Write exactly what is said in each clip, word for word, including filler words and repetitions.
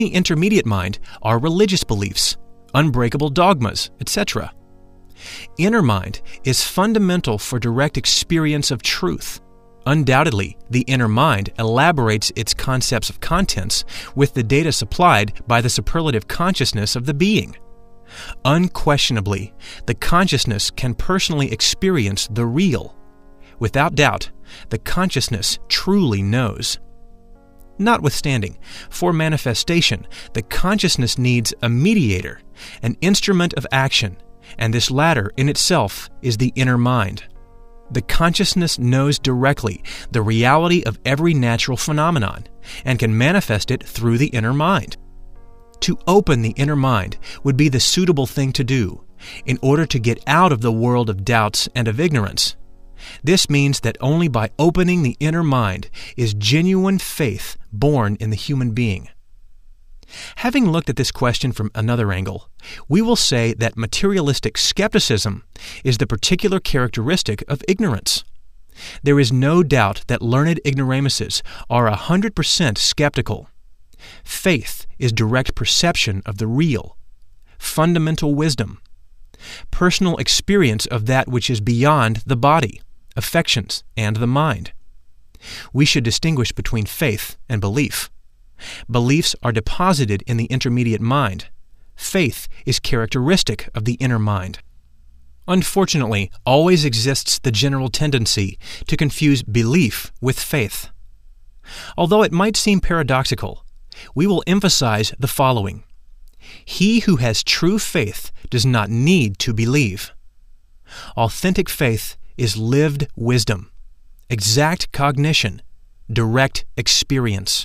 The intermediate mind are religious beliefs, unbreakable dogmas, et cetera. Inner mind is fundamental for direct experience of truth. Undoubtedly, the inner mind elaborates its concepts of contents with the data supplied by the superlative consciousness of the being. Unquestionably, the consciousness can personally experience the real. Without doubt, the consciousness truly knows. Notwithstanding, for manifestation, the consciousness needs a mediator, an instrument of action, and this latter in itself is the inner mind. The consciousness knows directly the reality of every natural phenomenon and can manifest it through the inner mind. To open the inner mind would be the suitable thing to do in order to get out of the world of doubts and of ignorance. This means that only by opening the inner mind is genuine faith born in the human being. Having looked at this question from another angle, we will say that materialistic skepticism is the particular characteristic of ignorance. There is no doubt that learned ignoramuses are one hundred percent skeptical. Faith is direct perception of the real, fundamental wisdom, personal experience of that which is beyond the body, affections, and the mind. We should distinguish between faith and belief. Beliefs are deposited in the intermediate mind. Faith is characteristic of the inner mind. Unfortunately, always exists the general tendency to confuse belief with faith. Although it might seem paradoxical, we will emphasize the following. He who has true faith does not need to believe. Authentic faith is lived wisdom, exact cognition, direct experience.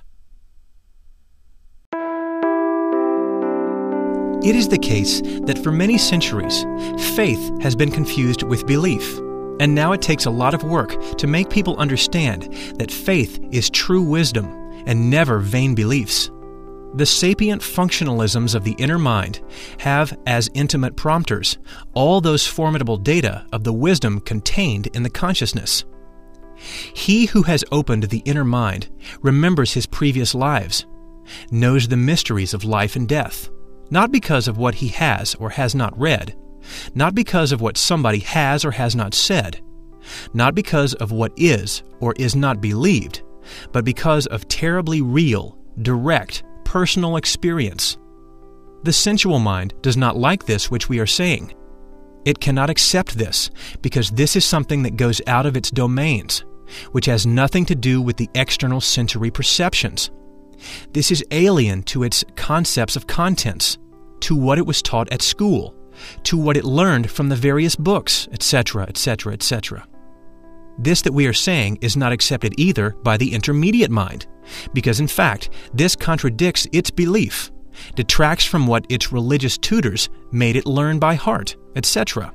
It is the case that for many centuries, faith has been confused with belief, and now it takes a lot of work to make people understand that faith is true wisdom and never vain beliefs. The sapient functionalisms of the inner mind have as intimate prompters all those formidable data of the wisdom contained in the consciousness. He who has opened the inner mind remembers his previous lives, knows the mysteries of life and death, not because of what he has or has not read, not because of what somebody has or has not said, not because of what is or is not believed, but because of terribly real, direct, personal experience. The sensual mind does not like this which we are saying. It cannot accept this because this is something that goes out of its domains, which has nothing to do with the external sensory perceptions. This is alien to its concepts of contents, to what it was taught at school, to what it learned from the various books, et cetera, et cetera, et cetera. This that we are saying is not accepted either by the intermediate mind, because in fact, this contradicts its belief, detracts from what its religious tutors made it learn by heart, et cetera.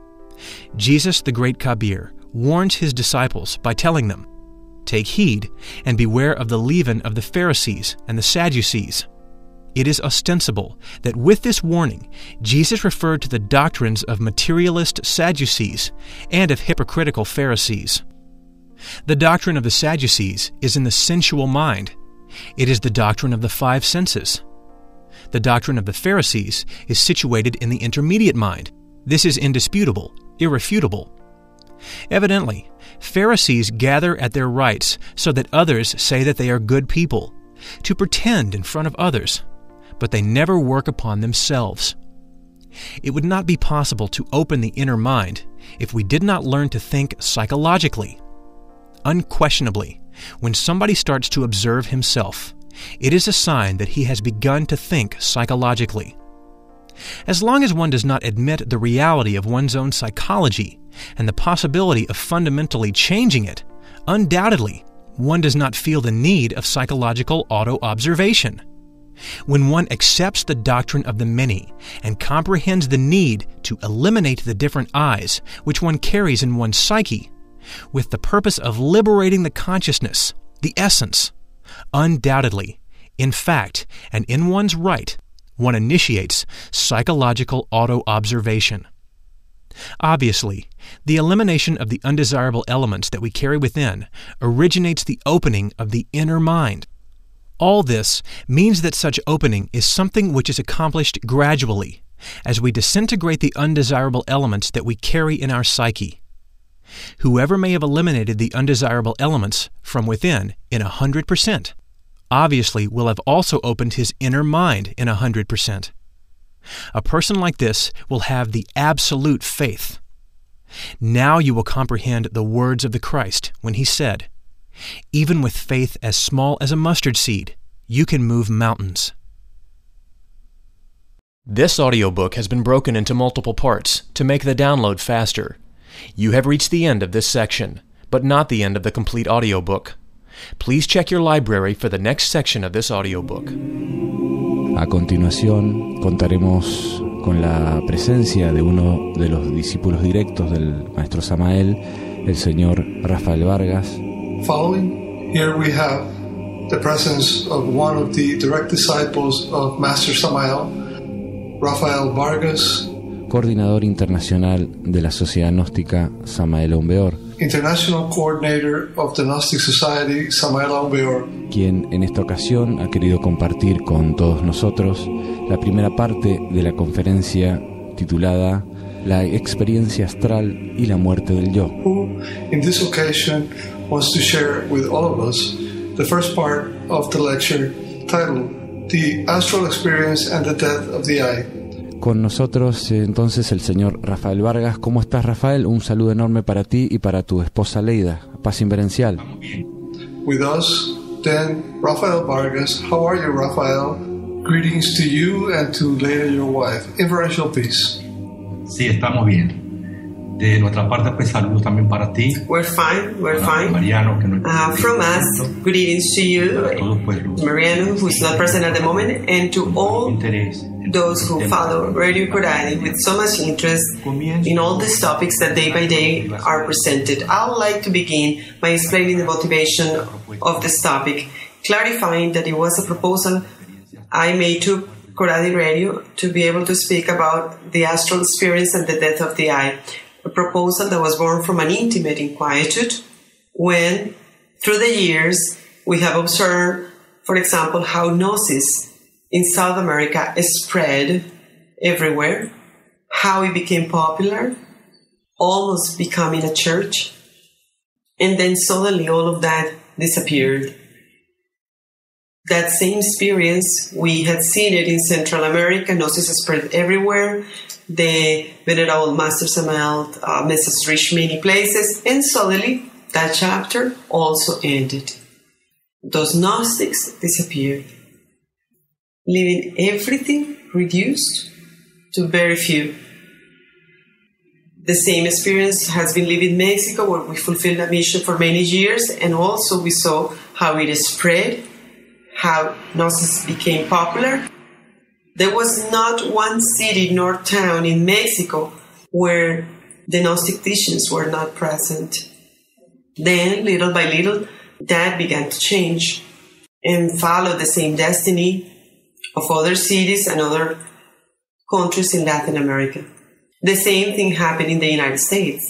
Jesus the great Kabir warns his disciples by telling them, "Take heed and beware of the leaven of the Pharisees and the Sadducees." It is ostensible that with this warning, Jesus referred to the doctrines of materialist Sadducees and of hypocritical Pharisees. The doctrine of the Sadducees is in the sensual mind. It is the doctrine of the five senses. The doctrine of the Pharisees is situated in the intermediate mind. This is indisputable, irrefutable. Evidently, Pharisees gather at their rites so that others say that they are good people, to pretend in front of others, but they never work upon themselves. It would not be possible to open the inner mind if we did not learn to think psychologically. Unquestionably, when somebody starts to observe himself, it is a sign that he has begun to think psychologically. As long as one does not admit the reality of one's own psychology and the possibility of fundamentally changing it, undoubtedly, one does not feel the need of psychological auto-observation. When one accepts the doctrine of the many and comprehends the need to eliminate the different I's which one carries in one's psyche, with the purpose of liberating the consciousness, the essence, undoubtedly, in fact, and in one's right, one initiates psychological auto-observation. Obviously, the elimination of the undesirable elements that we carry within originates the opening of the inner mind. All this means that such opening is something which is accomplished gradually, as we disintegrate the undesirable elements that we carry in our psyche. Whoever may have eliminated the undesirable elements from within in a hundred percent, obviously will have also opened his inner mind in a hundred percent. A person like this will have the absolute faith. Now you will comprehend the words of the Christ when he said, "Even with faith as small as a mustard seed, you can move mountains." This audiobook has been broken into multiple parts to make the download faster. You have reached the end of this section, but not the end of the complete audiobook. Please check your library for the next section of this audiobook. A continuación, contaremos con la presencia de uno de los discípulos directos del Maestro Samael, el señor Rafael Vargas. Following, here we have the presence of one of the direct disciples of Master Samael, Rafael Vargas, coordinador internacional de la Sociedad Gnóstica Samael Aun Weor, International Coordinator of the Gnostic Society Samael Aun Weor, quien en esta ocasión ha querido compartir con todos nosotros la primera parte de la conferencia titulada La experiencia astral y la muerte del yo. Who, in this occasion, wants to share with all of us the first part of the lecture titled The Astral Experience and the Death of the I. Con nosotros entonces el señor Rafael Vargas. ¿Cómo estás, Rafael? Un saludo enorme para ti y para tu esposa Leida. Paz inverencial. With us, then, Rafael Vargas. How are you, Rafael? Greetings to you and to Leida, your wife. Inferential peace. Sí, estamos bien. De nuestra parte, pues saludos también para ti. We're fine, we're fine. Mariano, que no uh, from us, greetings to you, todos, pues, Mariano, who's not present at the moment, and to all those who follow Radio Coradi with so much interest in all these topics that day by day are presented. I would like to begin by explaining the motivation of this topic, clarifying that it was a proposal I made to Coradi Radio to be able to speak about the astral experience and the death of the I. A proposal that was born from an intimate inquietude when, through the years, we have observed, for example, how Gnosis in South America spread everywhere, how it became popular, almost becoming a church, and then suddenly all of that disappeared. That same experience, we had seen it in Central America. Gnosis spread everywhere. The Venerable Master Samael uh, message reached many places, and suddenly that chapter also ended. Those Gnostics disappeared, leaving everything reduced to very few. The same experience has been lived in Mexico, where we fulfilled a mission for many years, and also we saw how it spread, how Gnosis became popular. There was not one city nor town in Mexico where the Gnostic teachings were not present. Then, little by little, that began to change and follow the same destiny of other cities and other countries in Latin America. The same thing happened in the United States.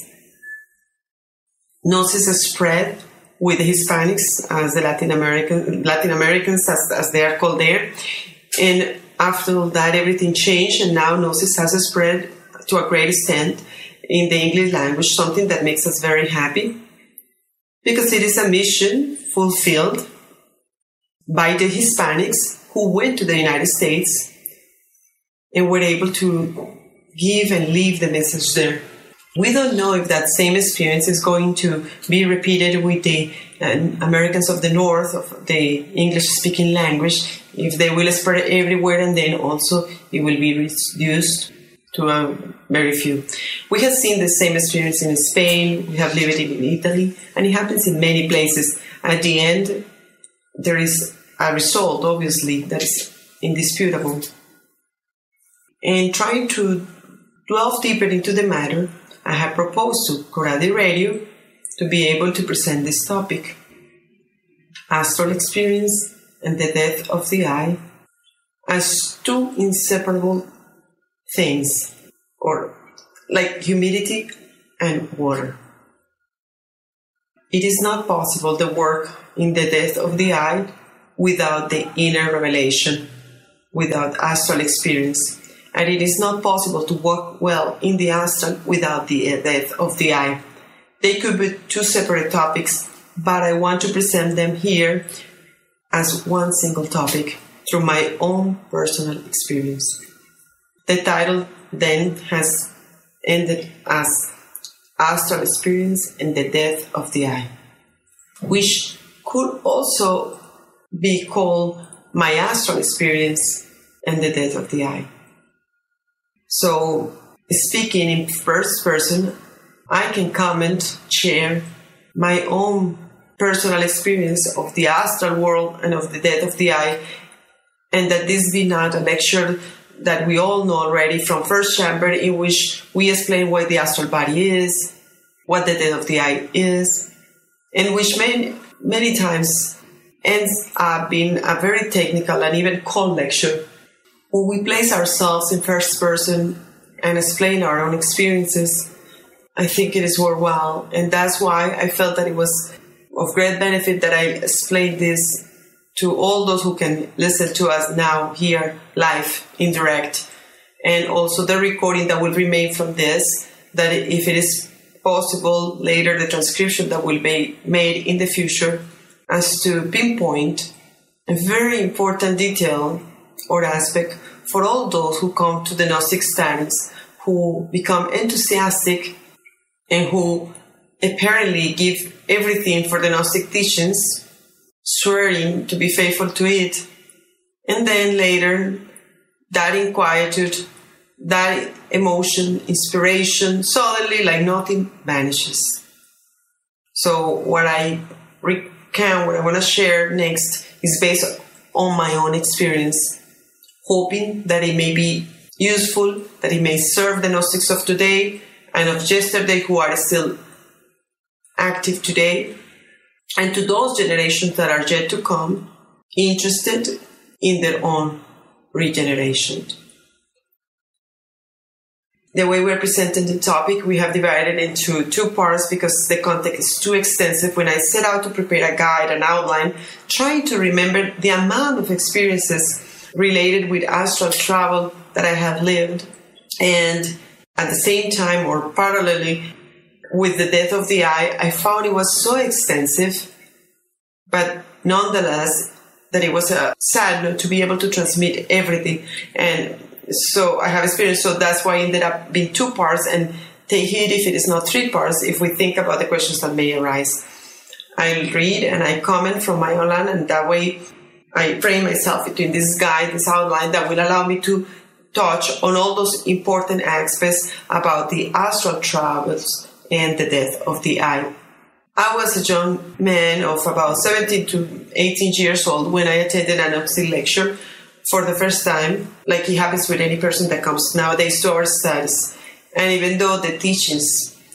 Gnosis spread with the Hispanics, as the Latin American Latin Americans, as, as they are called there, and after that, everything changed, and now Gnosis has spread to a great extent in the English language, something that makes us very happy, because it is a mission fulfilled by the Hispanics who went to the United States and were able to give and leave the message there. We don't know if that same experience is going to be repeated with the uh, Americans of the North, of the English-speaking language, if they will spread everywhere, and then also it will be reduced to a very few. We have seen the same experience in Spain, we have lived it in Italy, and it happens in many places. At the end, there is a result, obviously, that is indisputable. And trying to delve deeper into the matter, I have proposed to Coradi Radio to be able to present this topic, astral experience and the death of the I, as two inseparable things, or like humidity and water. It is not possible the work in the death of the I without the inner revelation, without astral experience. And it is not possible to walk well in the astral without the death of the I. They could be two separate topics, but I want to present them here as one single topic through my own personal experience. The title then has ended as Astral Experience and the Death of the I, which could also be called My Astral Experience and the Death of the I. So, speaking in first person, I can comment, share my own personal experience of the astral world and of the death of the I, and that this be not a lecture that we all know already from first chamber, in which we explain what the astral body is, what the death of the I is, and which many, many times ends up being a very technical and even cold lecture. When we place ourselves in first person and explain our own experiences, I think it is worthwhile, and that's why I felt that it was of great benefit that I explained this to all those who can listen to us now here live, indirect, and also the recording that will remain from this, that if it is possible later, the transcription that will be made in the future, as to pinpoint a very important detail or aspect for all those who come to the Gnostic stance, who become enthusiastic and who apparently give everything for the Gnostic teachings, swearing to be faithful to it. And then later, that inquietude, that emotion, inspiration, suddenly, like nothing, vanishes. So what I recount, what I want to share next, is based on my own experience, hoping that it may be useful, that it may serve the Gnostics of today and of yesterday who are still active today, and to those generations that are yet to come, interested in their own regeneration. The way we're presenting the topic, we have divided into two parts because the content is too extensive. When I set out to prepare a guide, an outline, trying to remember the amount of experiences related with astral travel that I have lived, and at the same time or parallelly with the death of the I, I found it was so extensive, but nonetheless that it was a sad note to be able to transmit everything. And so I have experienced, so that's why it ended up being two parts, and take heed if it is not three parts, if we think about the questions that may arise. I read and I comment from my own land, and that way I frame myself between this guide, this outline that will allow me to touch on all those important aspects about the astral travels and the death of the I. I was a young man of about seventeen to eighteen years old when I attended an Gnostic lecture for the first time, like it happens with any person that comes nowadays to our studies. And even though the teachings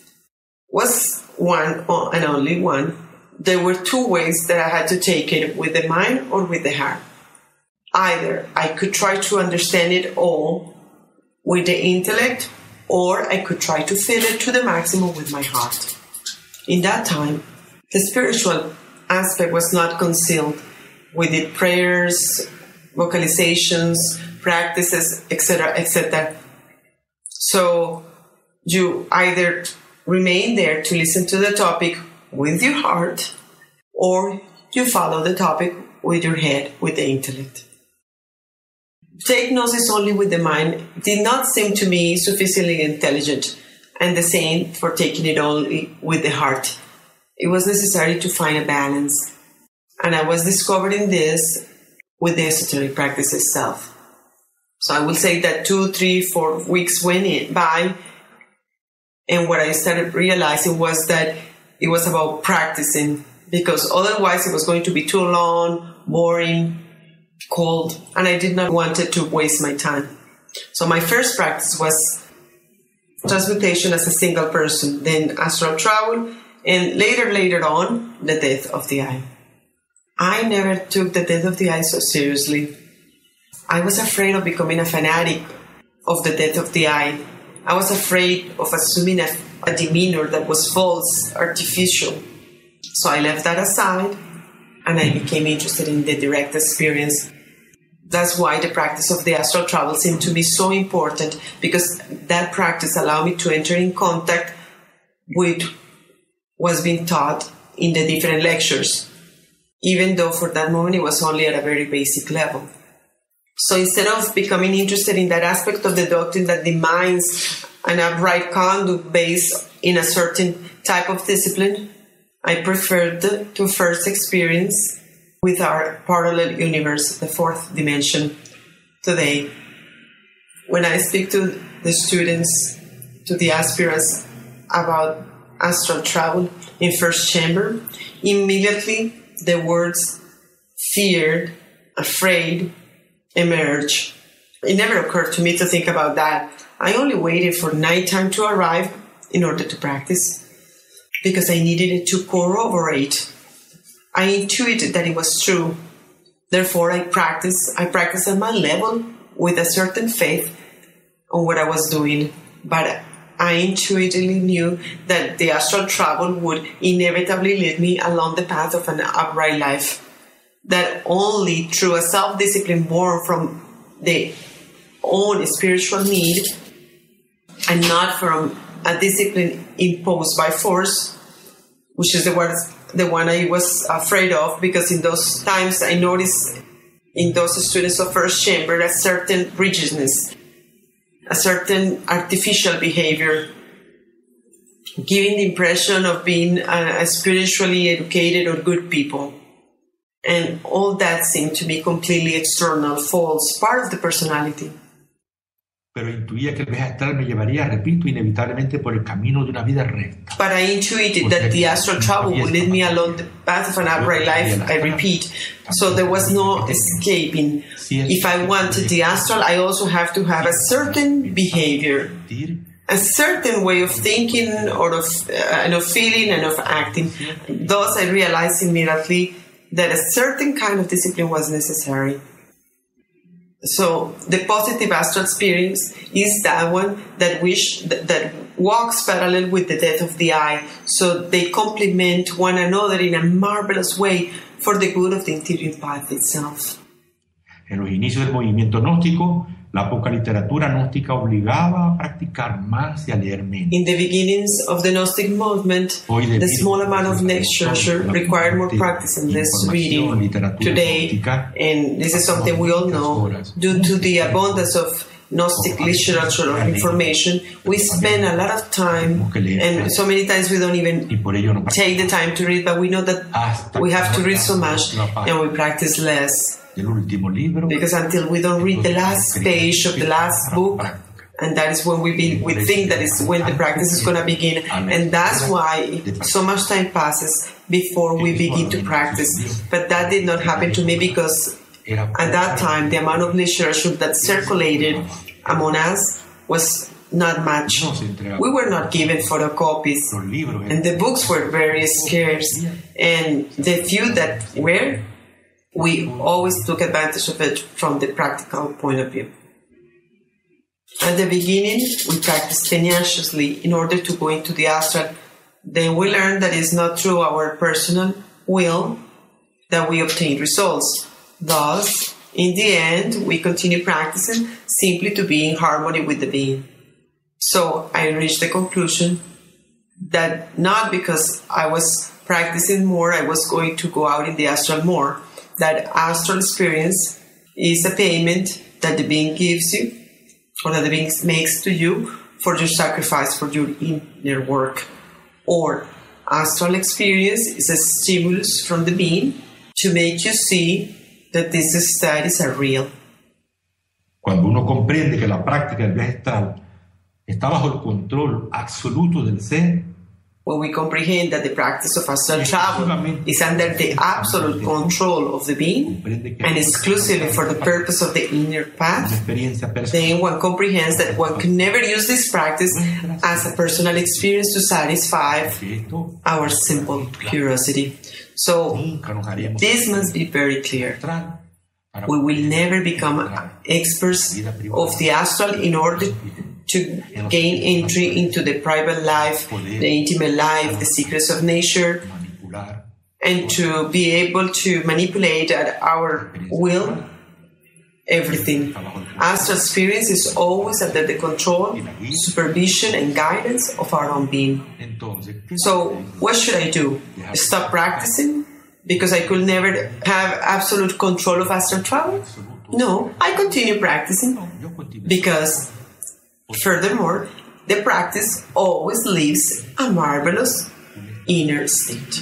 was one and only one, there were two ways that I had to take it, with the mind or with the heart. Either I could try to understand it all with the intellect, or I could try to feel it to the maximum with my heart. In that time, the spiritual aspect was not concealed with the prayers, vocalizations, practices, et cetera, et cetera. So you either remain there to listen to the topic with your heart, or you follow the topic with your head, with the intellect. Take Gnosis only with the mind did not seem to me sufficiently intelligent, and the same for taking it only with the heart. It was necessary to find a balance, and I was discovering this with the esoteric practice itself. So I will say that two, three, four weeks went by, and what I started realizing was that it was about practicing, because otherwise it was going to be too long, boring, cold, and I did not want it to waste my time. So my first practice was transmutation as a single person, then astral travel, and later, later on, the death of the I. I never took the death of the I so seriously. I was afraid of becoming a fanatic of the death of the I. I was afraid of assuming a, a demeanor that was false, artificial. So I left that aside, and I became interested in the direct experience. That's why the practice of the astral travel seemed to be so important, because that practice allowed me to enter in contact with what's being taught in the different lectures, even though for that moment it was only at a very basic level. So instead of becoming interested in that aspect of the doctrine that demands an upright conduct based in a certain type of discipline, I preferred to first experience with our parallel universe, the fourth dimension, today. When I speak to the students, to the aspirants about astral travel in first chamber, immediately the words feared, afraid, emerge. It never occurred to me to think about that. I only waited for nighttime to arrive in order to practice, because I needed it to corroborate. I intuited that it was true. Therefore, I practiced. I practiced at my level with a certain faith on what I was doing. But I intuitively knew that the astral travel would inevitably lead me along the path of an upright life. That only through a self-discipline born from the own spiritual need, and not from a discipline imposed by force, which is the word, the one I was afraid of, because in those times I noticed in those students of first chamber a certain rigidness, a certain artificial behavior, giving the impression of being a, a spiritually educated or good people. And all that seemed to be completely external, false, part of the personality. Pero intuía que el viaje astral me llevaría, repito, inevitablemente por el camino de una vida recta. But I intuited that the astral travel would lead me along the path of an upright life, I repeat. So there was no escaping. If I wanted the astral, I also have to have a certain behavior, a certain way of thinking or of, uh, and of feeling and of acting. Thus, I realized immediately that a certain kind of discipline was necessary. So the positive astral experience is that one that wish that, that walks parallel with the death of the I. So they complement one another in a marvelous way for the good of the interior path itself. En los inicios del movimiento gnóstico, la poca literatura gnóstica obligaba a practicar más y a leer menos. In the beginnings of the Gnostic movement, the small amount of literature required more practice and less reading. Today, and this is something we all know, due to the abundance of Gnostic literature or information, we spend a lot of time, and so many times we don't even take the time to read, but we know that we have to read so much and we practice less. Because until we don't read the last page of the last book, and that is when we be, we think that is when the practice is going to begin, and that's why so much time passes before we begin to practice. But that did not happen to me, because at that time the amount of literature that circulated among us was not much. We were not given photocopies, and the books were very scarce, and the few that were, we always took advantage of it from the practical point of view. At the beginning, we practiced tenaciously in order to go into the astral. Then we learned that it's not through our personal will that we obtain results. Thus, in the end, we continue practicing simply to be in harmony with the being. So I reached the conclusion that not because I was practicing more, I was going to go out in the astral more. That astral experience is a payment that the being gives you, or that the being makes to you for your sacrifice for your inner work. Or astral experience is a stimulus from the being to make you see that these studies are real. Cuando uno comprende que la práctica del viaje astral está bajo el control absoluto del ser, when we comprehend that the practice of astral travel is under the absolute control of the being and exclusively for the purpose of the inner path, then one comprehends that one can never use this practice as a personal experience to satisfy our simple curiosity. So this must be very clear. We will never become experts of the astral in order to gain entry into the private life, the intimate life, the secrets of nature, and to be able to manipulate at our will everything. Astral experience is always under the control, supervision, and guidance of our own being. So, what should I do? Stop practicing? Because I could never have absolute control of astral travel? No, I continue practicing. Because, furthermore, the practice always leaves a marvelous inner state.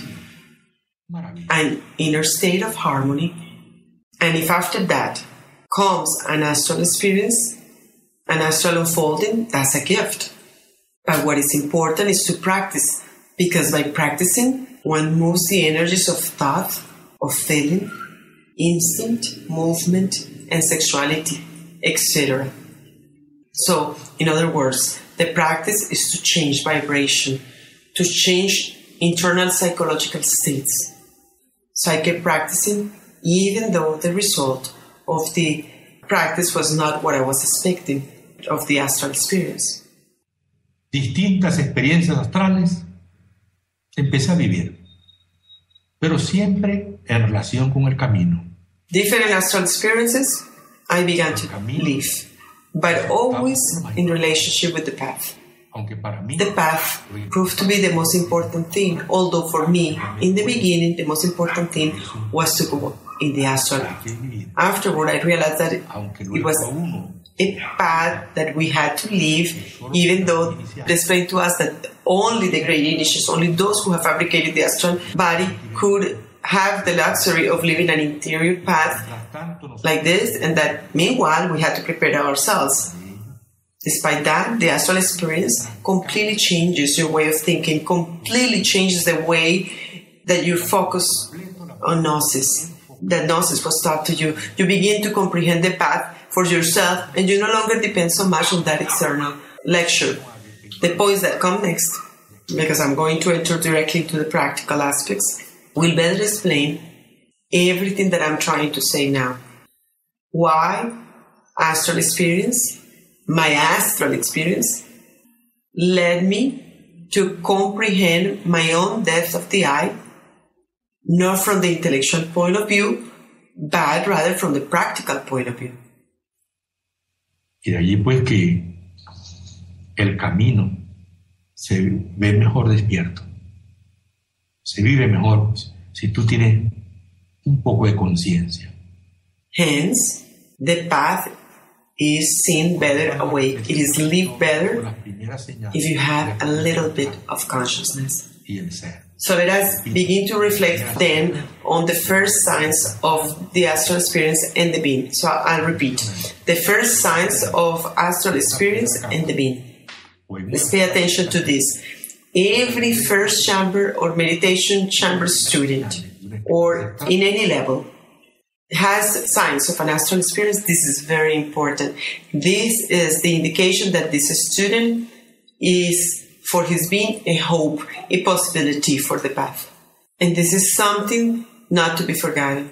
An inner state of harmony. And if after that comes an astral experience, an astral unfolding, that's a gift. But what is important is to practice, because by practicing, one moves the energies of thought, of feeling, instinct, movement, and sexuality, et cetera. So, in other words, the practice is to change vibration, to change internal psychological states. So I kept practicing, even though the result of the practice was not what I was expecting of the astral experience. Distintas experiencias astrales empecé a vivir, pero siempre en relación con el camino. Different astral experiences I began to live, but always in relationship with the path. The path proved to be the most important thing, although for me, in the beginning, the most important thing was to go in the astral path. Afterward, I realized that it was a path that we had to live, even though they explained to us that only the great initiates, only those who have fabricated the astral body could have the luxury of living an interior path like this, and that meanwhile we had to prepare ourselves. Despite that, the astral experience completely changes your way of thinking, completely changes the way that you focus on gnosis. That gnosis was taught to you. You begin to comprehend the path for yourself, and you no longer depend so much on that external lecture. The points that come next, because I'm going to enter directly into the practical aspects, will better explain everything that I'm trying to say now. Why astral experience? My astral experience led me to comprehend my own depth of the eye, not from the intellectual point of view, but rather from the practical point of view. Y de allí pues que el camino se ve mejor despierto, se vive mejor si tú tienes un poco de conciencia. Hence, the path is seen better awake. It is lived better if you have a little bit of consciousness. So let us begin to reflect then on the first signs of the astral experience and the being. So I'll repeat. The first signs of astral experience and the being. Let's pay attention to this. Every first chamber or meditation chamber student, or in any level, has signs of an astral experience. This is very important. This is the indication that this student is, for his being, a hope, a possibility for the path. And this is something not to be forgotten.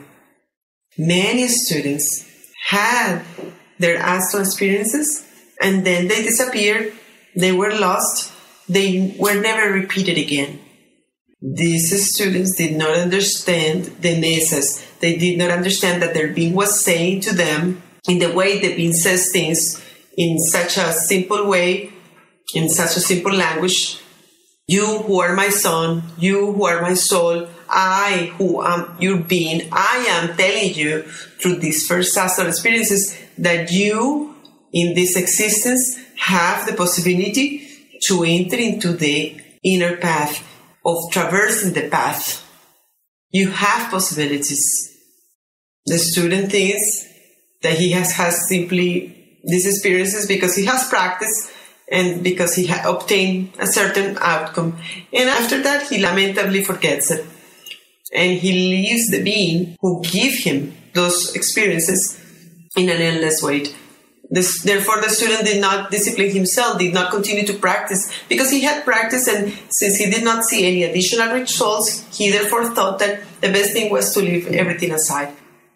Many students had their astral experiences and then they disappeared, they were lost, they were never repeated again. These students did not understand the nesas. They did not understand that their being was saying to them in the way the being says things in such a simple way, in such a simple language. You who are my son, you who are my soul, I who am your being, I am telling you through these first astral experiences that you in this existence have the possibility to enter into the inner path, of traversing the path. You have possibilities. The student thinks that he has, has simply these experiences because he has practiced and because he ha- obtained a certain outcome. And after that, he lamentably forgets it. And he leaves the being who gave him those experiences in an endless wait. This, therefore, the student did not discipline himself, did not continue to practice, because he had practiced, and since he did not see any additional results, he therefore thought that the best thing was to leave everything aside.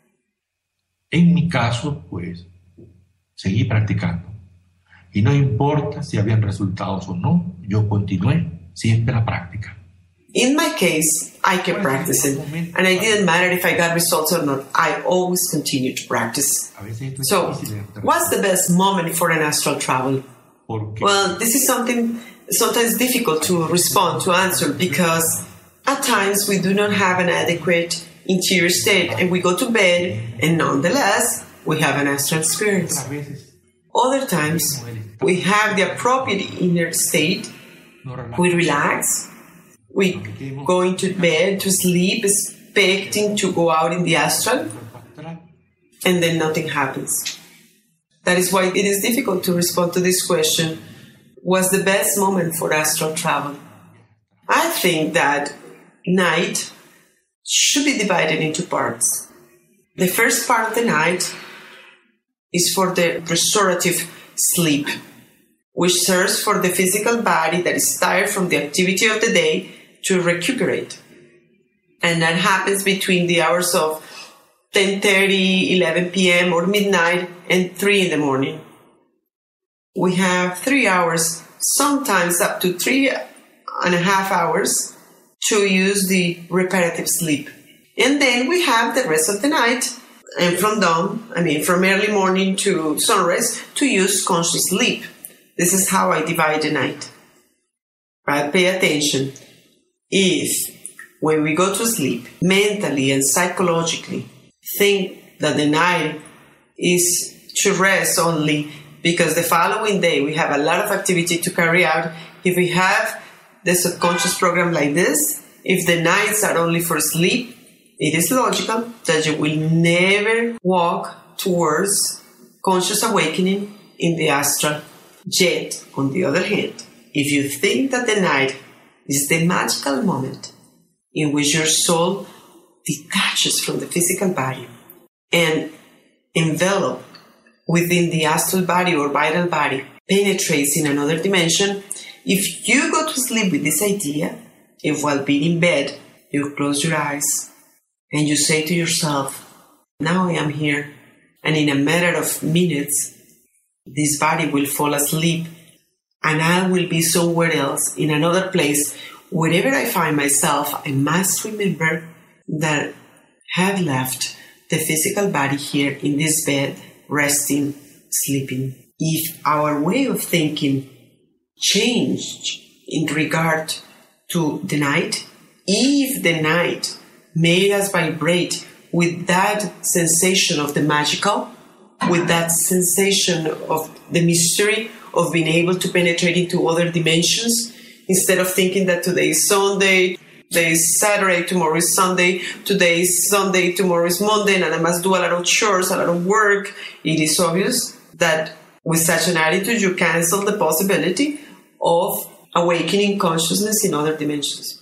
En mi caso, pues, seguí practicando. Y no importa si habían resultados o no, yo continué siempre la práctica. In my case, I kept practicing, and it didn't matter if I got results or not. I always continued to practice. So, what's the best moment for an astral travel? Well, this is something sometimes difficult to respond, to answer, because at times we do not have an adequate interior state, and we go to bed, and nonetheless, we have an astral experience. Other times, we have the appropriate inner state, we relax, we go into bed to sleep, expecting to go out in the astral, and then nothing happens. That is why it is difficult to respond to this question, what's the best moment for astral travel? I think that night should be divided into parts. The first part of the night is for the restorative sleep, which serves for the physical body that is tired from the activity of the day to recuperate. And that happens between the hours of ten thirty, eleven p.m. or midnight and three in the morning. We have three hours, sometimes up to three and a half hours to use the reparative sleep. And then we have the rest of the night, and from dawn, I mean from early morning to sunrise, to use conscious sleep. This is how I divide the night. But pay attention. If, when we go to sleep, mentally and psychologically, think that the night is to rest only because the following day we have a lot of activity to carry out, if we have the subconscious program like this, if the nights are only for sleep, it is logical that you will never walk towards conscious awakening in the astral. Yet, on the other hand, if you think that the night is the magical moment in which your soul detaches from the physical body and enveloped within the astral body or vital body, penetrates in another dimension, if you go to sleep with this idea, if while being in bed, you close your eyes and you say to yourself, now I am here, and in a matter of minutes, this body will fall asleep and I will be somewhere else, in another place. Wherever I find myself, I must remember that I have left the physical body here in this bed, resting, sleeping. If our way of thinking changed in regard to the night, if the night made us vibrate with that sensation of the magical, with that sensation of the mystery of being able to penetrate into other dimensions, instead of thinking that today is Sunday, today is Saturday, tomorrow is Sunday, today is Sunday, tomorrow is Monday, and I must do a lot of chores, a lot of work. It is obvious that with such an attitude, you cancel the possibility of awakening consciousness in other dimensions.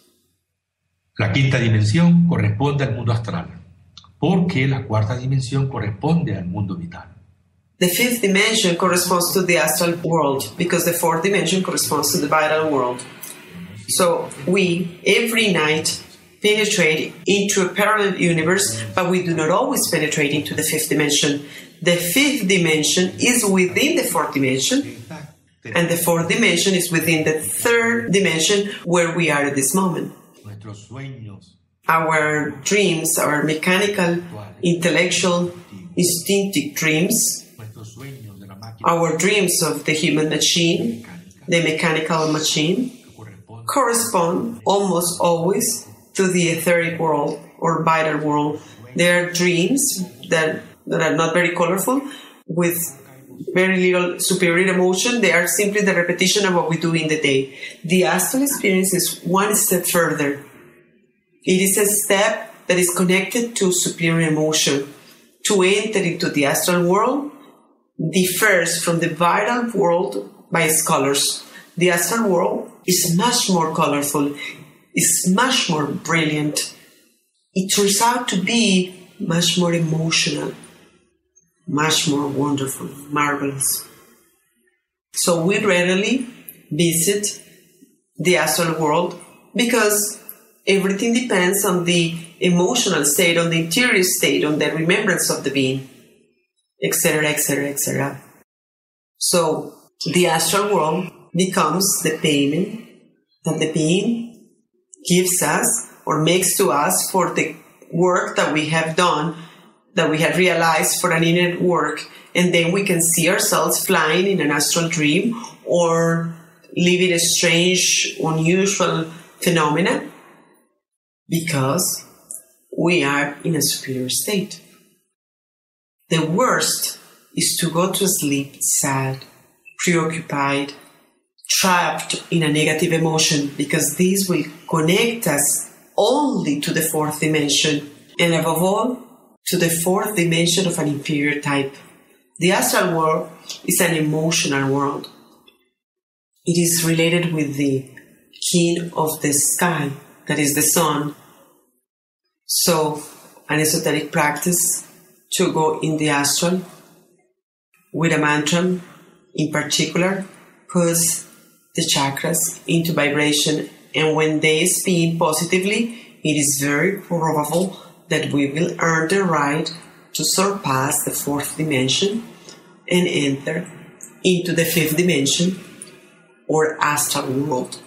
La quinta dimensión corresponde al mundo astral, porque la cuarta dimensión corresponde al mundo vital. The fifth dimension corresponds to the astral world, because the fourth dimension corresponds to the vital world. So we, every night, penetrate into a parallel universe, but we do not always penetrate into the fifth dimension. The fifth dimension is within the fourth dimension, and the fourth dimension is within the third dimension where we are at this moment. Our dreams, our mechanical, intellectual, instinctive dreams, our dreams of the human machine, the mechanical machine, correspond almost always to the etheric world or vital world. They are dreams that, that are not very colorful, with very little superior emotion. They are simply the repetition of what we do in the day. The astral experience is one step further. It is a step that is connected to superior emotion. To enter into the astral world differs from the vital world by its colors. The astral world is much more colorful, is much more brilliant. It turns out to be much more emotional, much more wonderful, marvelous. So we rarely visit the astral world because everything depends on the emotional state, on the interior state, on the remembrance of the being, et cetera, et cetera, et cetera. So the astral world becomes the payment that the being gives us or makes to us for the work that we have done, that we have realized for an inner work, and then we can see ourselves flying in an astral dream or living a strange, unusual phenomena because we are in a superior state. The worst is to go to sleep sad, preoccupied, trapped in a negative emotion, because this will connect us only to the fourth dimension, and above all, to the fourth dimension of an inferior type. The astral world is an emotional world. It is related with the king of the sky, that is the sun. So, an esoteric practice to go in the astral with a mantra in particular puts the chakras into vibration, and when they spin positively, it is very probable that we will earn the right to surpass the fourth dimension and enter into the fifth dimension or astral world.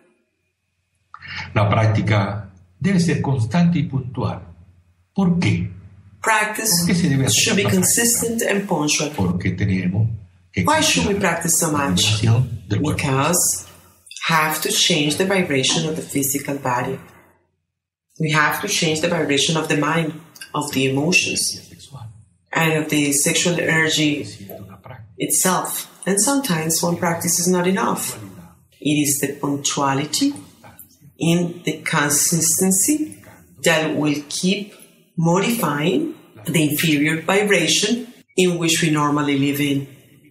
La práctica debe ser constante y puntual. ¿Por qué? Practice should be consistent and punctual. Porque tenemos que Why should we practice so much? Because we have to change the vibration of the physical body. We have to change the vibration of the mind, of the emotions, and of the sexual energy itself. And sometimes one practice is not enough. It is the punctuality in the consistency that will keep modifying the inferior vibration in which we normally live in.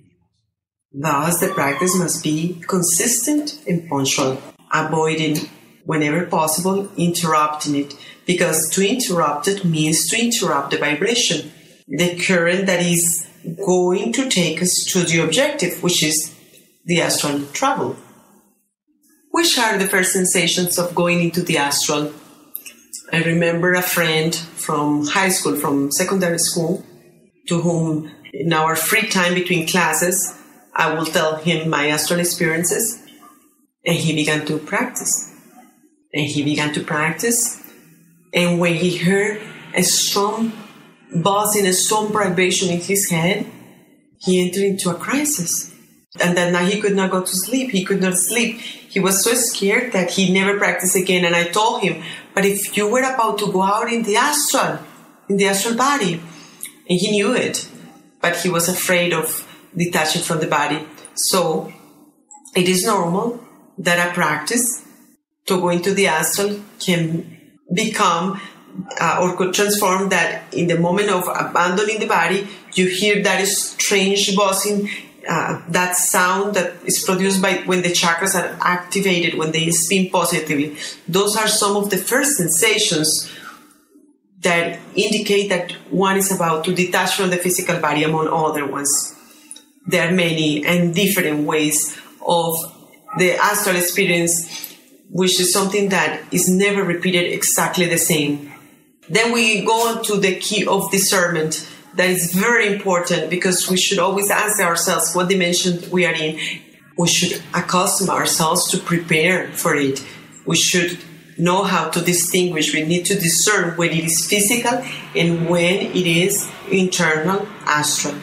Thus, the practice must be consistent and punctual, avoiding, whenever possible, interrupting it, because to interrupt it means to interrupt the vibration, the current that is going to take us to the objective, which is the astral travel. Which are the first sensations of going into the astral? I remember a friend from high school, from secondary school, to whom in our free time between classes, I will tell him my astral experiences, and he began to practice. And he began to practice, and when he heard a strong buzzing, a strong vibration in his head, he entered into a crisis. And that night he could not go to sleep. He could not sleep. He was so scared that he never practiced again. And I told him, but if you were about to go out in the astral, in the astral body, and he knew it, but he was afraid of detaching from the body. So it is normal that a practice to go into the astral can become uh, or could transform that in the moment of abandoning the body, you hear that strange buzzing, uh, that sound that is produced by when the chakras are activated, when they spin positively. Those are some of the first sensations that indicate that one is about to detach from the physical body, among other ones. There are many and different ways of the astral experience, which is something that is never repeated exactly the same. Then we go on to the key of discernment. That is very important, because we should always ask ourselves what dimension we are in. We should accustom ourselves to prepare for it. We should know how to distinguish. We need to discern when it is physical and when it is internal astral.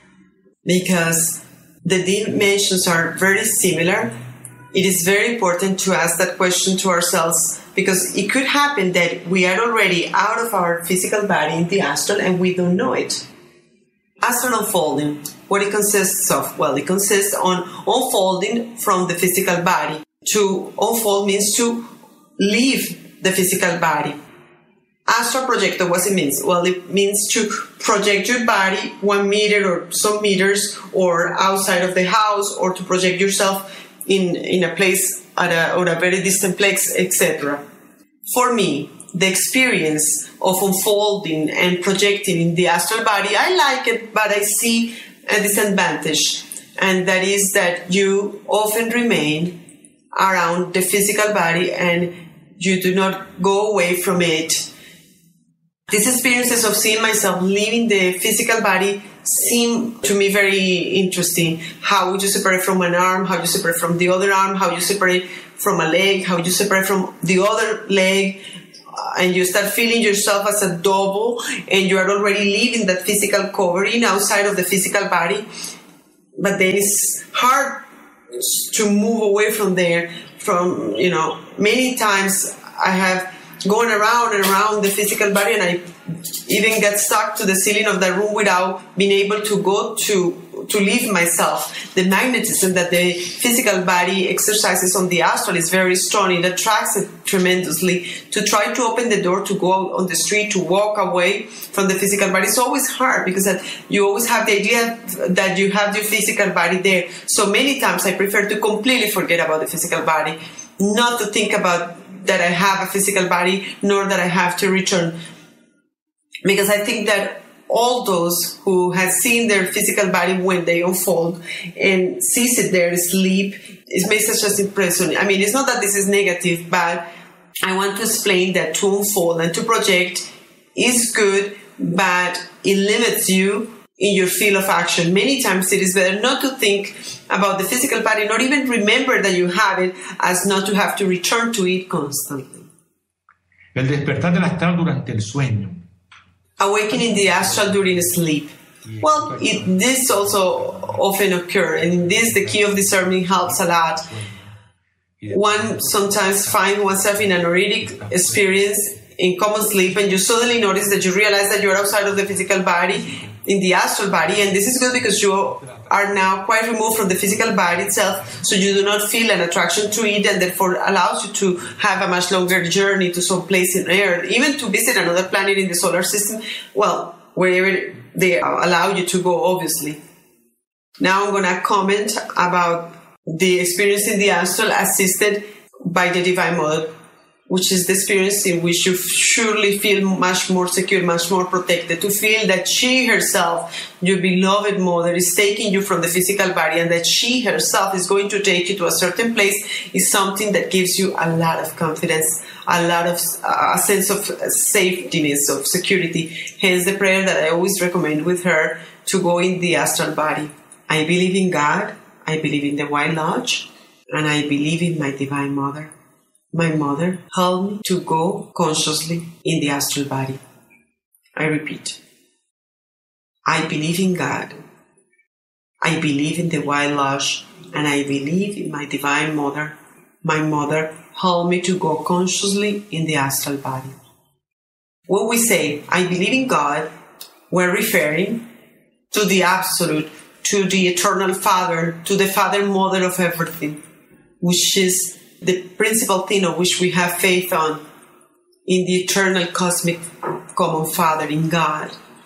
Because the dimensions are very similar, it is very important to ask that question to ourselves, because it could happen that we are already out of our physical body in the astral and we don't know it. Astral unfolding, what it consists of? Well, it consists on unfolding from the physical body. To unfold means to leave the physical body. Astral projector, what it means? Well, it means to project your body one meter or some meters or outside of the house, or to project yourself in, in a place at a, or a very distant place, et cetera. For me, the experience of unfolding and projecting in the astral body, I like it, but I see a disadvantage, and that is that you often remain around the physical body and you do not go away from it. These experiences of seeing myself leaving the physical body seem to me very interesting. How would you separate from one arm? How you separate from the other arm? How you separate from a leg, how you separate from the other leg, uh, and you start feeling yourself as a double, and you are already leaving that physical covering outside of the physical body. But then it's hard to move away from there. From, you know, many times I have gone around and around the physical body, and I even get stuck to the ceiling of the room without being able to go to to leave myself. The magnetism that the physical body exercises on the astral is very strong. It attracts it tremendously. To try to open the door to go out on the street, to walk away from the physical body, it's always hard, because that you always have the idea that you have your physical body there. So many times I prefer to completely forget about the physical body, not to think about that I have a physical body, nor that I have to return. Because I think that all those who have seen their physical body when they unfold and sees it there sleep, it makes such an impression. I mean, it's not that this is negative, but I want to explain that to unfold and to project is good, but it limits you in your field of action. Many times it is better not to think about the physical body, not even remember that you have it, as not to have to return to it constantly. El despertar del astral durante el sueño. Awakening the astral during sleep. Well, it, this also often occurs, and in this the key of discerning helps a lot. One sometimes finds oneself in an neuritic experience in common sleep, and you suddenly notice that you realize that you're outside of the physical body, in the astral body, and this is good because you are now quite removed from the physical body itself, so you do not feel an attraction to it, and therefore allows you to have a much longer journey to some place in Earth, even to visit another planet in the solar system, well, wherever they allow you to go, obviously. Now I'm going to comment about the experience in the astral assisted by the Divine Mother, which is the experience in which you surely feel much more secure, much more protected, to feel that she herself, your beloved mother, is taking you from the physical body, and that she herself is going to take you to a certain place, is something that gives you a lot of confidence, a lot of uh, a sense of safetyness, of security. Hence the prayer that I always recommend with her, to go in the astral body. I believe in God, I believe in the White Lodge, and I believe in my Divine Mother. My mother helped me to go consciously in the astral body. I repeat, I believe in God, I believe in the White Lodge, and I believe in my Divine Mother. My mother helped me to go consciously in the astral body. When we say, I believe in God, we're referring to the Absolute, to the Eternal Father, to the Father, Mother of everything, which is the principal thing of which we have faith on, in the eternal cosmic common Father, in God.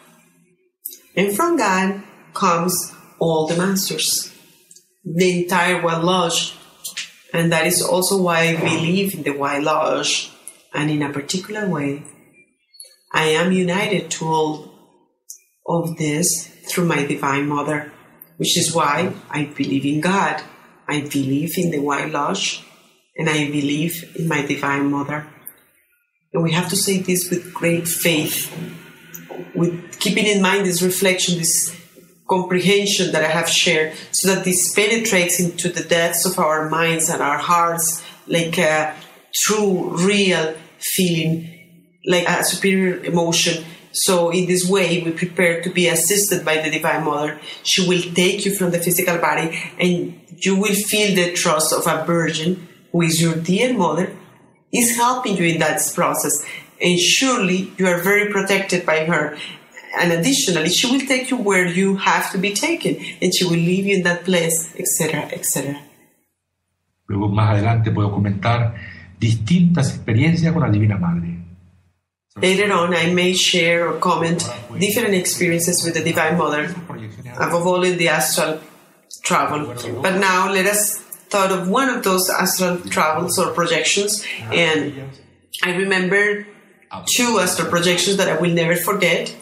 And from God comes all the masters, the entire White Lodge. And that is also why I believe in the White Lodge. And in a particular way, I am united to all of this through my Divine Mother, which is why I believe in God. I believe in the White Lodge, and I believe in my Divine Mother. And we have to say this with great faith, with keeping in mind this reflection, this comprehension that I have shared, so that this penetrates into the depths of our minds and our hearts like a true, real feeling, like a superior emotion. So in this way, we prepare to be assisted by the Divine Mother. She will take you from the physical body, and you will feel the trust of a virgin, who is your dear mother, is helping you in that process. And surely you are very protected by her. And additionally, she will take you where you have to be taken, and she will leave you in that place, et cetera, et cetera. Luego, más adelante, puedo comentar distintas experiencias con la Divina Madre. Later on, I may share or comment different experiences with the Divine Mother, above all in the astral travel. But now, let us thought of one of those astral travels or projections, and I remember two astral projections that I will never forget.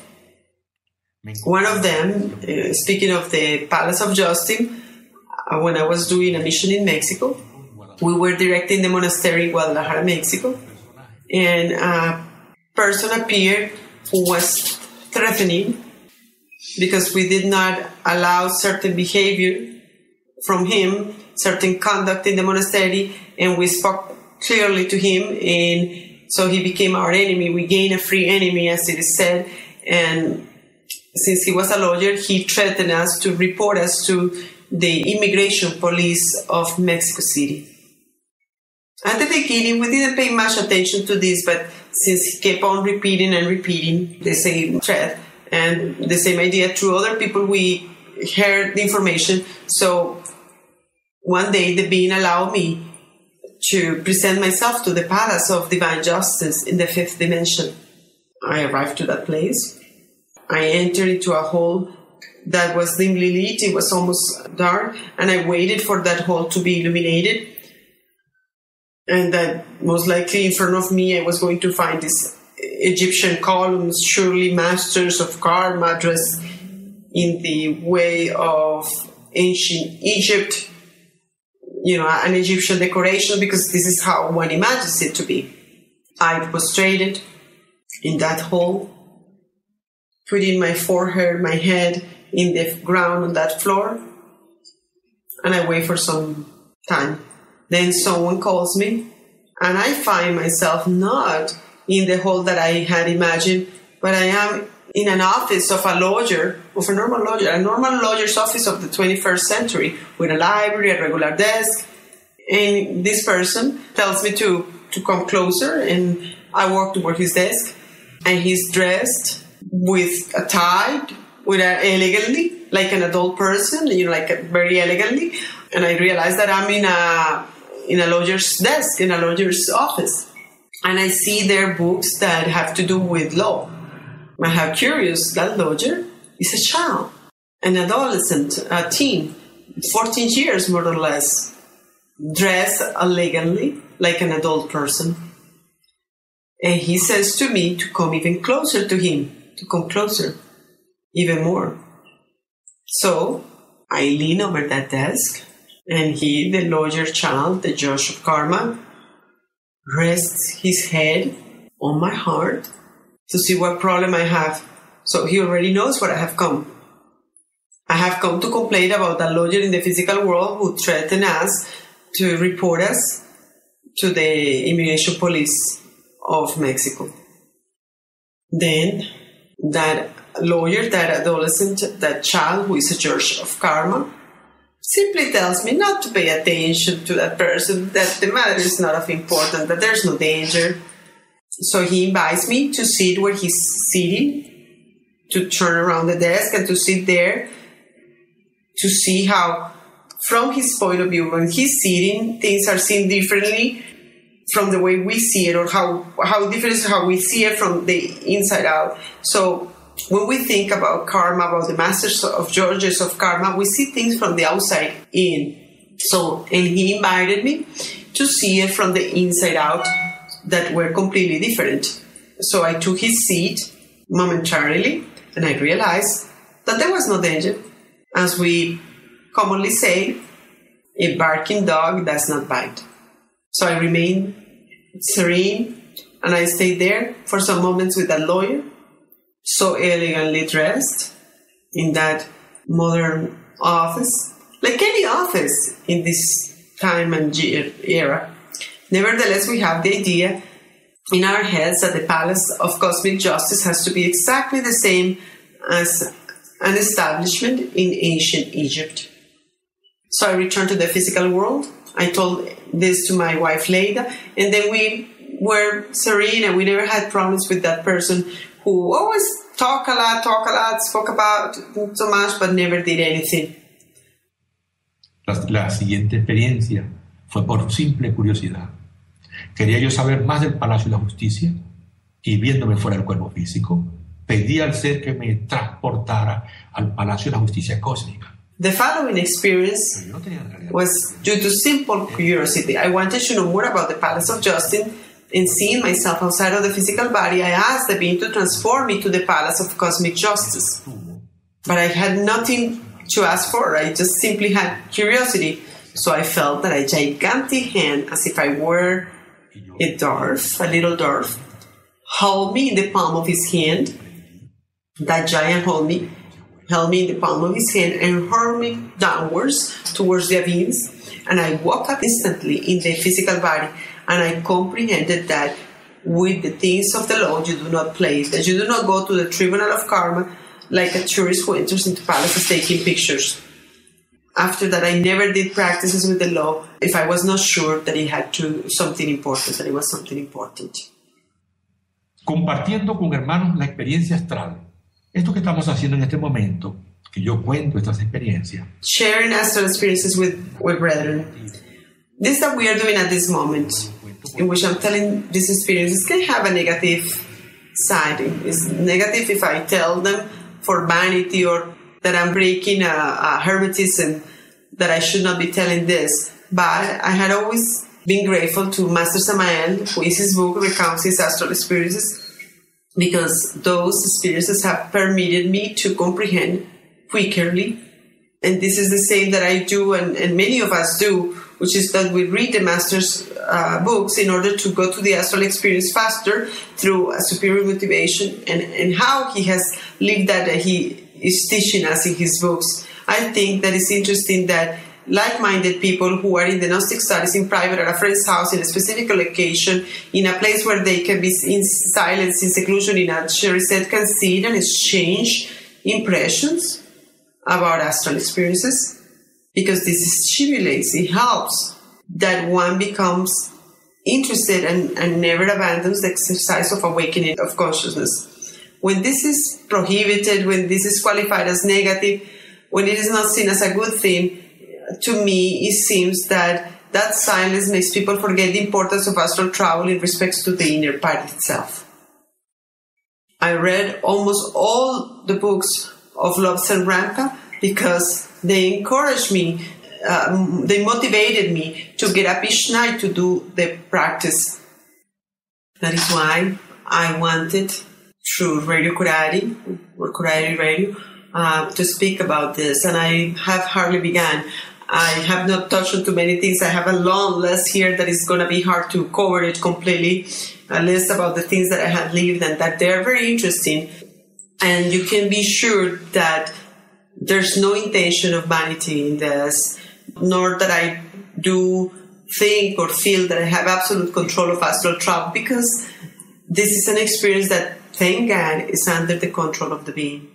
One of them, uh, speaking of the Palace of Justin, uh, when I was doing a mission in Mexico, we were directing the monastery in Guadalajara, Mexico, and a person appeared who was threatening because we did not allow certain behavior from him certain conduct in the monastery, and we spoke clearly to him, and so he became our enemy. We gained a free enemy, as it is said, and since he was a lawyer, he threatened us to report us to the immigration police of Mexico City. At the beginning, we didn't pay much attention to this, but since he kept on repeating and repeating the same threat and the same idea through other people, we heard the information. So one day, the being allowed me to present myself to the Palace of Divine Justice in the fifth dimension. I arrived to that place. I entered into a hall that was dimly lit. It was almost dark, and I waited for that hall to be illuminated. And that most likely in front of me, I was going to find these Egyptian columns, surely masters of karma, dressed in the way of ancient Egypt, you know, an Egyptian decoration, because this is how one imagines it to be. I prostrated in that hall, putting my forehead, my head in the ground on that floor, and I wait for some time. Then someone calls me, and I find myself not in the hall that I had imagined, but I am in an office of a lawyer, of a normal lawyer, a normal lawyer's office of the twenty-first century, with a library, a regular desk. And this person tells me to, to come closer, and I walk toward his desk, and he's dressed with a tie, with a, elegantly, like an adult person, you know, like a, very elegantly. And I realize that I'm in a in a lawyer's desk, in a lawyer's office. And I see their books that have to do with law. I have curious, that lawyer is a child, an adolescent, a teen, fourteen years more or less, dressed elegantly like an adult person. And he says to me to come even closer to him, to come closer, even more. So I lean over that desk, and he, the lawyer child, the judge of karma, rests his head on my heart to see what problem I have. So he already knows where I have come. I have come to complain about that lawyer in the physical world who threatened us to report us to the immigration police of Mexico. Then that lawyer, that adolescent, that child who is a judge of karma, simply tells me not to pay attention to that person, that the matter is not of importance, that there's no danger. So he invites me to sit where he's sitting, to turn around the desk and to sit there, to see how, from his point of view, when he's sitting, things are seen differently from the way we see it, or how, how different is how we see it from the inside out. So when we think about karma, about the masters of judges of karma, we see things from the outside in. So, and he invited me to see it from the inside out, that were completely different. So I took his seat momentarily, and I realized that there was no danger. As we commonly say, a barking dog does not bite. So I remained serene, and I stayed there for some moments with that lawyer, so elegantly dressed in that modern office, like any office in this time and era. Nevertheless, we have the idea in our heads that the Palace of Cosmic Justice has to be exactly the same as an establishment in ancient Egypt. So I returned to the physical world. I told this to my wife, Leida, and then we were serene, and we never had problems with that person who always talked a lot, talked a lot, spoke about so much, but never did anything. La, la siguiente experiencia fue por simple curiosidad. Quería yo saber más del Palacio de la Justicia, y viéndome fuera del cuerpo físico, pedí al ser que me transportara al Palacio de la Justicia Cósmica. The following experience was due to simple curiosity. I wanted to know more about the Palace of Justice, and seeing myself outside of the physical body, I asked the being to transform me to the Palace of Cosmic Justice. But I had nothing to ask for. I just simply had curiosity. So I felt that a gigantic hand, as if I were a dwarf, a little dwarf, hold me in the palm of his hand. That giant hold me held me in the palm of his hand and hurled me downwards towards the abyss. And I woke up instantly in the physical body, and I comprehended that with the things of the law you do not play, that you do not go to the tribunal of karma like a tourist who enters into palaces taking pictures. After that, I never did practices with the law if I was not sure that it had to something important, that it was something important. Compartiendo con hermanos la experiencia astral. Esto que estamos haciendo en este momento, que yo cuento estas experiencias. Sharing astral experiences with, with brethren. This that we are doing at this moment, in which I'm telling these experiences, can have a negative side. It's negative if I tell them for vanity or that I'm breaking a, a hermetism, that I should not be telling this. But I had always been grateful to Master Samael, who in his book recounts his astral experiences, because those experiences have permitted me to comprehend quickly. And this is the same that I do, and, and many of us do, which is that we read the Master's uh, books in order to go to the astral experience faster through a superior motivation, and, and how he has lived that, that he is teaching us in his books. I think that it's interesting that like-minded people who are in the Gnostic studies in private at a friend's house in a specific location, in a place where they can be in silence, in seclusion, in a chair, can see it and exchange impressions about astral experiences, because this stimulates, it helps that one becomes interested and, and never abandons the exercise of awakening of consciousness. When this is prohibited, when this is qualified as negative, when it is not seen as a good thing, to me it seems that that silence makes people forget the importance of astral travel in respect to the inner part itself. I read almost all the books of Lobsang Rampa because they encouraged me, uh, they motivated me to get up each night to do the practice. That is why I wanted, through Radio Kurari, or Kurari Radio, uh, to speak about this, and I have hardly begun. I have not touched on too many things. I have a long list here that is going to be hard to cover it completely, a list about the things that I have lived and that they are very interesting. And you can be sure that there's no intention of vanity in this, nor that I do think or feel that I have absolute control of astral travel, because this is an experience that, thank God, is under the control of the being.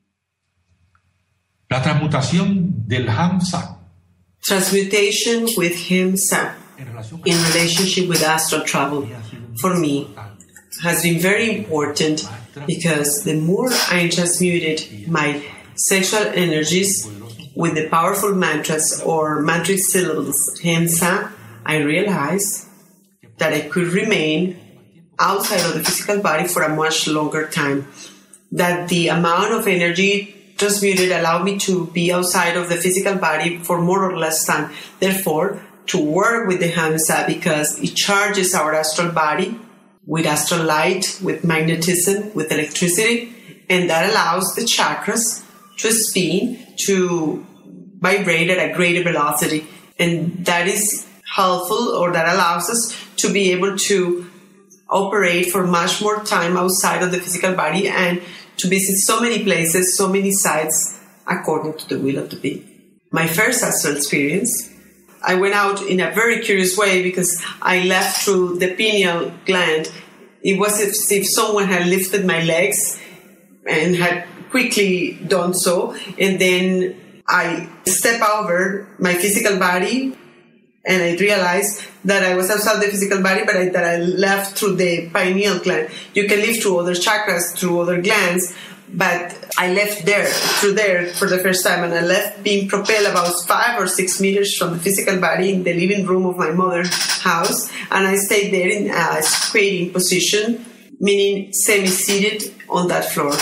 La transmutación del Hamsa. Transmutation with Hamsa in relationship with astral travel, for me, has been very important, because the more I transmuted my sexual energies with the powerful mantras or mantric syllables Hamsa, I realized that I could remain outside of the physical body for a much longer time. That the amount of energy transmuted allowed me to be outside of the physical body for more or less time. Therefore, to work with the Hamsa, because it charges our astral body with astral light, with magnetism, with electricity, and that allows the chakras to spin, to vibrate at a greater velocity. And that is helpful, or that allows us to be able to operate for much more time outside of the physical body and to visit so many places, so many sites, according to the will of the being. My first astral experience, I went out in a very curious way, because I left through the pineal gland. It was as if someone had lifted my legs and had quickly done so, and then I step over my physical body, and I realized that I was outside the physical body, but I, that I left through the pineal gland. You can live through other chakras, through other glands, but I left there, through there for the first time, and I left being propelled about five or six meters from the physical body in the living room of my mother's house, and I stayed there in a squatting position, meaning semi-seated on that floor,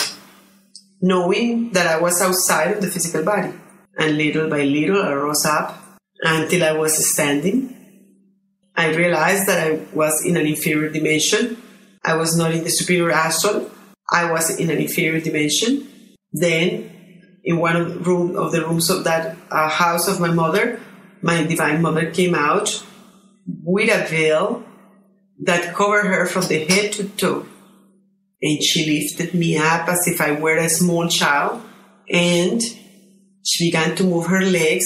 knowing that I was outside of the physical body. And little by little, I rose up until I was standing. I realized that I was in an inferior dimension. I was not in the superior astral. I was in an inferior dimension. Then, in one of the, room, of the rooms of that uh, house of my mother, my divine mother came out with a veil that covered her from the head to toe. And she lifted me up as if I were a small child and she began to move her legs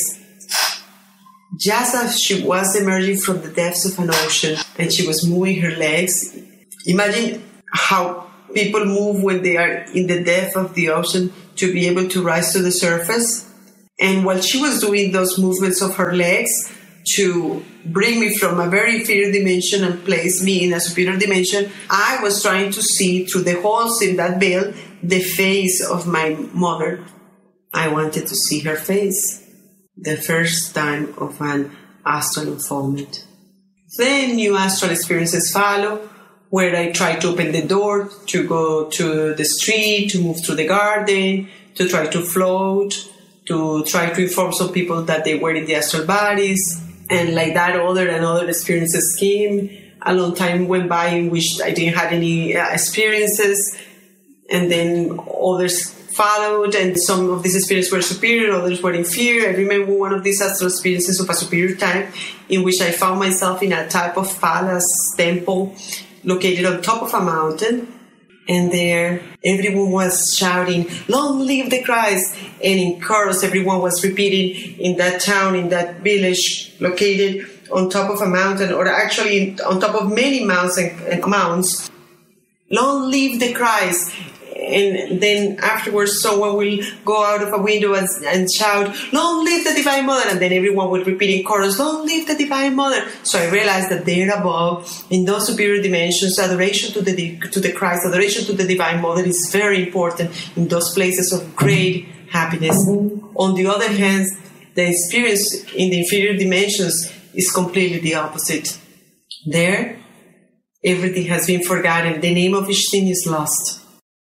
just as she was emerging from the depths of an ocean, and she was moving her legs. Imagine how people move when they are in the depth of the ocean to be able to rise to the surface. And while she was doing those movements of her legs to bring me from a very inferior dimension and place me in a superior dimension, I was trying to see through the holes in that veil the face of my mother. I wanted to see her face. The first time of an astral unfoldment. Then new astral experiences follow, where I try to open the door, to go to the street, to move through the garden, to try to float, to try to inform some people that they were in the astral bodies. And like that, other and other experiences came. A long time went by in which I didn't have any uh, experiences. And then others followed, and some of these experiences were superior, others were inferior. I remember one of these astral experiences of a superior type in which I found myself in a type of palace temple located on top of a mountain, and there everyone was shouting, "Long live the Christ!" And in chorus everyone was repeating in that town, in that village located on top of a mountain, or actually on top of many mounts and, and mounds, "Long live the Christ!" And then afterwards someone will go out of a window and, and shout, "Long live the Divine Mother!" And then everyone would repeat in chorus, "Long live the Divine Mother!" So I realized that there above, in those superior dimensions, adoration to the to the Christ, adoration to the Divine Mother is very important in those places of great happiness. On the other hand, the experience in the inferior dimensions is completely the opposite. There, everything has been forgotten. The name of each thing is lost.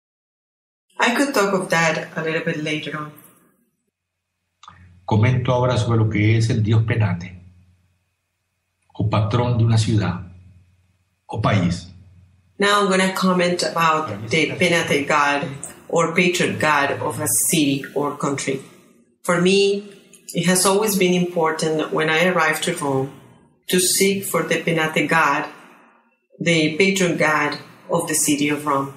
I could talk of that a little bit later on. Comento ahora sobre lo que es el dios Penate, o patrón de una ciudad o país. Now I'm going to comment about the Penate god or patron god of a city or country. For me, it has always been important when I arrived to Rome to seek for the Penate god, the patron god of the city of Rome.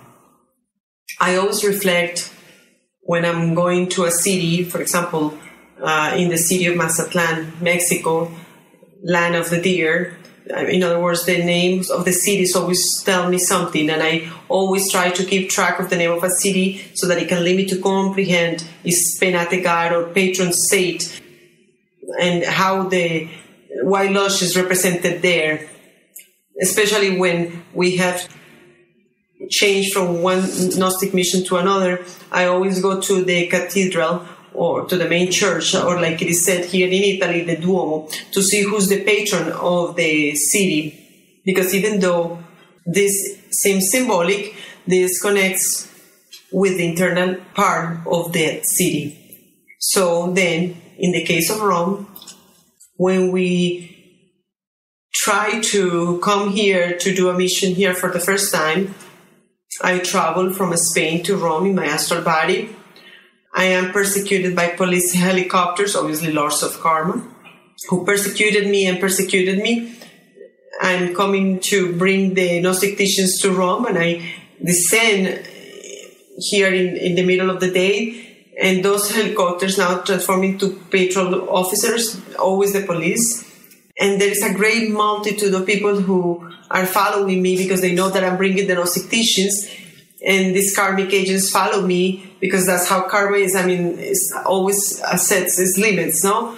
I always reflect when I'm going to a city, for example, uh, in the city of Mazatlan, Mexico, land of the deer. In other words, the names of the cities always tell me something, and I always try to keep track of the name of a city so that it can lead me to comprehend its Penate god or patron saint and how the white lodge is represented there, especially when we have changed from one Gnostic mission to another. I always go to the cathedral or to the main church, or like it is said here in Italy, the Duomo, to see who's the patron of the city. Because even though this seems symbolic, this connects with the internal part of the city. So then, in the case of Rome, when we try to come here to do a mission here for the first time, I travel from Spain to Rome in my astral body. I am persecuted by police helicopters, obviously lords of karma, who persecuted me and persecuted me. I'm coming to bring the Gnostic teachings to Rome, and I descend here in, in the middle of the day, and those helicopters now transform into patrol officers, always the police. And there is a great multitude of people who are following me because they know that I'm bringing the Gnostic teachings, and these karmic agents follow me because that's how karma is. I mean, it's always sets its limits, no?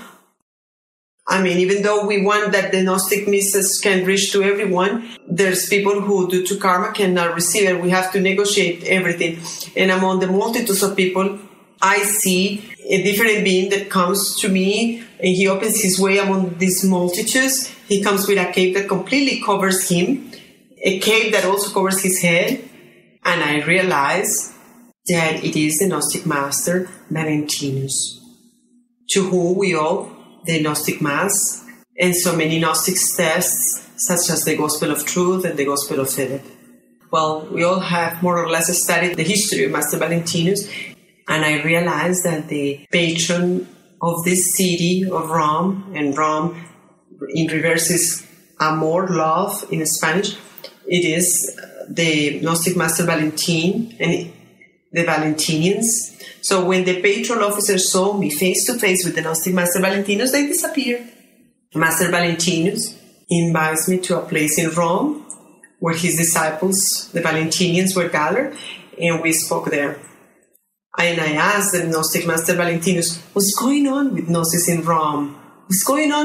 I mean, even though we want that the Gnostic message can reach to everyone, there's people who, due to karma, cannot receive it. We have to negotiate everything. And among the multitudes of people, I see a different being that comes to me, and he opens his way among these multitudes. He comes with a cape that completely covers him, a cape that also covers his head. And I realize that it is the Gnostic Master, Valentinus, to whom we owe the Gnostic Mass and so many Gnostic texts, such as the Gospel of Truth and the Gospel of Philip. Well, we all have more or less studied the history of Master Valentinus, and I realized that the patron of this city of Rome, and Rome in reverse is amor, love in Spanish, it is the Gnostic Master Valentin, and the Valentinians. So when the patrol officers saw me face to face with the Gnostic Master Valentinus, they disappeared. Master Valentinus invites me to a place in Rome where his disciples, the Valentinians, were gathered, and we spoke there. And I asked the Gnostic Master Valentinus, what's going on with Gnosis in Rome? What's going on